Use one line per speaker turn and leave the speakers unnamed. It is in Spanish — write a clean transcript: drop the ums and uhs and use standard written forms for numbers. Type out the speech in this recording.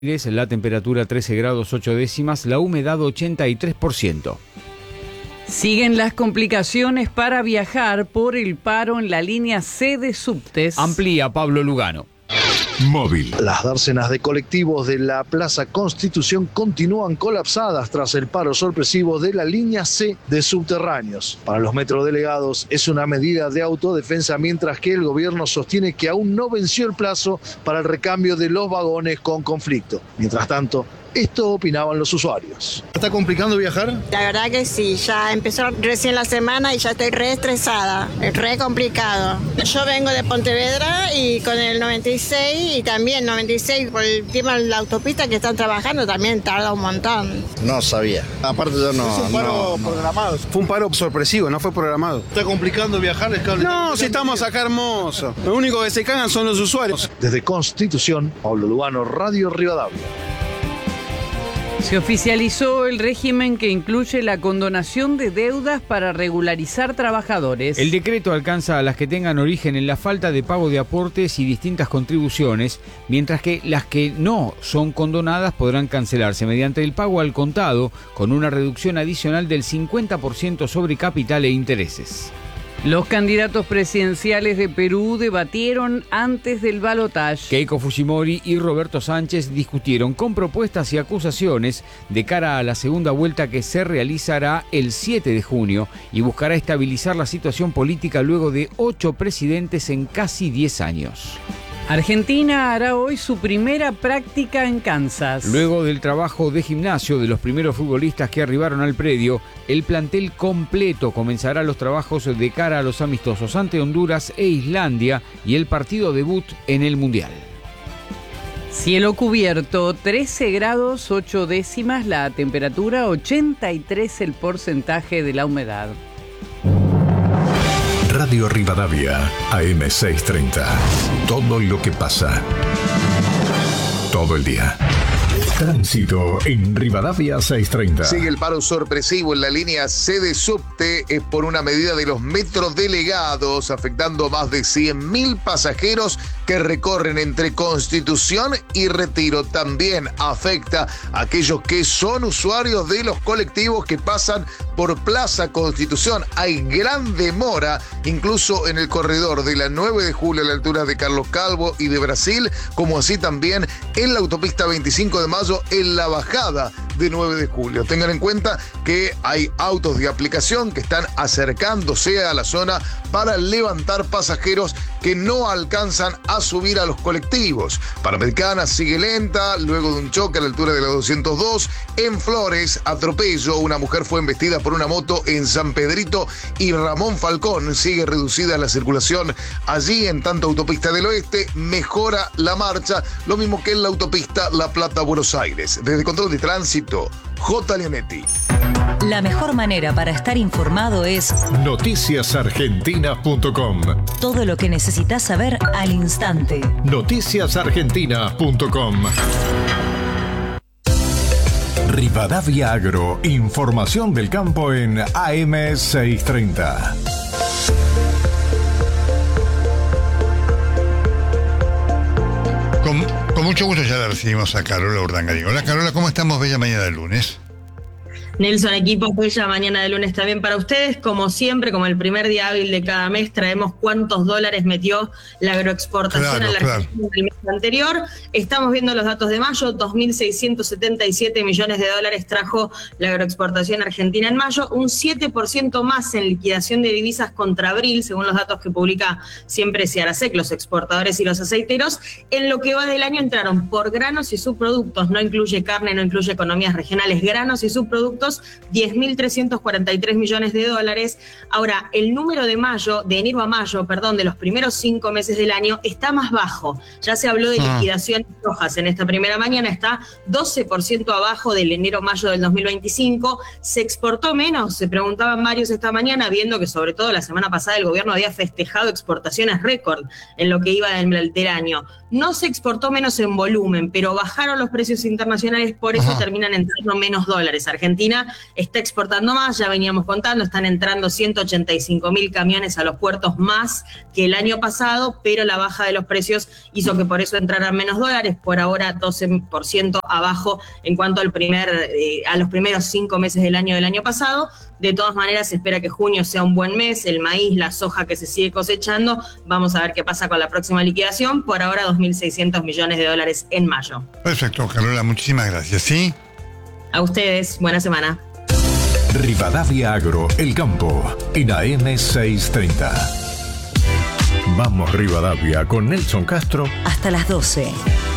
La temperatura 13 grados 8 décimas, la humedad 83%.
Siguen las complicaciones para viajar por el paro en la línea C de subtes.
Amplía Pablo Lugano.
Móvil.
Las dársenas de colectivos de la Plaza Constitución continúan colapsadas tras el paro sorpresivo de la línea C de subterráneos. Para los metrodelegados es una medida de autodefensa, mientras que el gobierno sostiene que aún no venció el plazo para el recambio de los vagones con conflicto. Mientras tanto, esto opinaban los usuarios. ¿Está complicando viajar?
La verdad que sí, ya empezó recién la semana y ya estoy re estresada, re complicado. Yo vengo de Pontevedra y con el 96 y también 96 por el tema de la autopista que están trabajando también tarda un montón.
No sabía. Aparte yo no...
¿Es un paro programado?
Fue un paro sorpresivo, no fue programado.
¿Está complicando viajar?
No, si estamos acá hermoso. Lo único que se cagan son los usuarios.
Desde Constitución, Pablo Lugano, Radio Rivadavia.
Se oficializó el régimen que incluye la condonación de deudas para regularizar trabajadores.
El decreto alcanza a las que tengan origen en la falta de pago de aportes y distintas contribuciones, mientras que las que no son condonadas podrán cancelarse mediante el pago al contado, con una reducción adicional del 50% sobre capital e intereses.
Los candidatos presidenciales de Perú debatieron antes del balotaje.
Keiko Fujimori y Roberto Sánchez discutieron con propuestas y acusaciones de cara a la segunda vuelta que se realizará el 7 de junio y buscará estabilizar la situación política luego de 8 presidentes en casi 10 años.
Argentina hará hoy su primera práctica en Kansas.
Luego del trabajo de gimnasio de los primeros futbolistas que arribaron al predio, el plantel completo comenzará los trabajos de cara a los amistosos ante Honduras e Islandia y el partido debut en el Mundial.
Cielo cubierto, 13 grados 8 décimas la temperatura, 83 el porcentaje de la humedad.
Radio Rivadavia, AM630. Todo lo que pasa. Todo el día. Tránsito en Rivadavia 630.
Sigue el paro sorpresivo en la línea C de subte por una medida de los metrodelegados, afectando a más de 100.000 pasajeros que recorren entre Constitución y Retiro. También afecta a aquellos que son usuarios de los colectivos que pasan por Plaza Constitución. Hay gran demora, incluso en el corredor de la 9 de julio a la altura de Carlos Calvo y de Brasil, como así también en la autopista 25 de mayo en la bajada de 9 de julio. Tengan en cuenta que hay autos de aplicación que están acercándose a la zona para levantar pasajeros que no alcanzan a subir a los colectivos. Panamericana sigue lenta luego de un choque a la altura de la 202. En Flores, atropello. Una mujer fue embestida por una moto en San Pedrito y Ramón Falcón. Sigue reducida la circulación allí. En tanto, autopista del Oeste mejora la marcha, lo mismo que en la autopista La Plata-Buenos Aires. Desde Control de Tránsito, J. Leonetti.
La mejor manera para estar informado es
noticiasargentinas.com.
Todo lo que necesitas saber al instante.
Noticiasargentinas.com. Rivadavia Agro, información del campo en AM630.
Con mucho gusto ya la recibimos a Carola Urdangarín. Hola Carola, ¿cómo estamos? Bella mañana de lunes.
Nelson, equipo, bella mañana de lunes también para ustedes. Como siempre, como el primer día hábil de cada mes, traemos cuántos dólares metió la agroexportación a la Argentina el mes anterior. Estamos viendo los datos de mayo, 2.677 millones de dólares trajo la agroexportación argentina en mayo, un 7% más en liquidación de divisas contra abril, según los datos que publica siempre Ciarasec, los exportadores y los aceiteros. En lo que va del año entraron por granos y subproductos, no incluye carne, no incluye economías regionales, granos y subproductos, 10.343 millones de dólares. Ahora, el número de enero a mayo, de los primeros 5 meses del año está más bajo. Ya se habló de liquidaciones rojas en esta primera mañana, está 12% abajo del enero-mayo del 2025. ¿Se exportó menos? Se preguntaban varios esta mañana, viendo que sobre todo la semana pasada el gobierno había festejado exportaciones récord en lo que iba del año. No se exportó menos en volumen, pero bajaron los precios internacionales, por eso terminan entrando menos dólares. Argentina Argentina está exportando más, ya veníamos contando, están entrando 185.000 camiones a los puertos más que el año pasado, pero la baja de los precios hizo que por eso entraran menos dólares, por ahora 12% abajo en cuanto a los primeros 5 meses del año pasado. De todas maneras, se espera que junio sea un buen mes, el maíz, la soja que se sigue cosechando, vamos a ver qué pasa con la próxima liquidación, por ahora 2.600 millones de dólares en mayo.
Perfecto, Carola, muchísimas gracias, ¿sí?
A ustedes, buena semana.
Rivadavia Agro, el campo, en AM630. Vamos Rivadavia con Nelson Castro.
Hasta las 12.